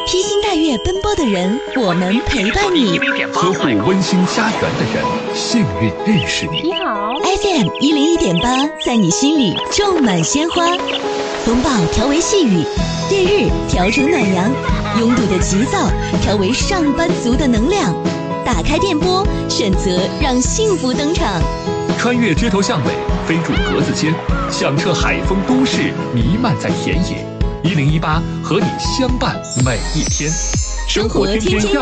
披星戴月奔波的人，我们陪伴你； 呵护温馨家园的人，幸运认识你。 你好 ，FM 101.8，在你心里种满鲜花。风暴调为细雨，烈日调成暖阳，拥堵的急躁调为上班族的能量。打开电波，选择让幸福登场。 穿越街头巷尾，飞入格子间，响彻海风都市，弥漫在田野。1018和你相伴每一天， 生活天天